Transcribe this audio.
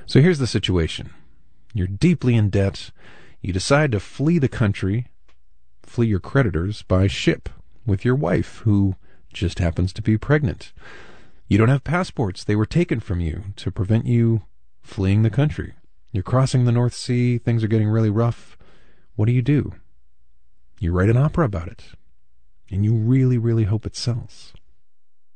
So here's the situation. You're deeply in debt. You decide to flee the country, flee your creditors by ship with your wife, who just happens to be pregnant. You don't have passports. They were taken from you to prevent you fleeing the country. You're crossing the North Sea. Things are getting really rough. What do? You write an opera about it. And you really, really hope it sells.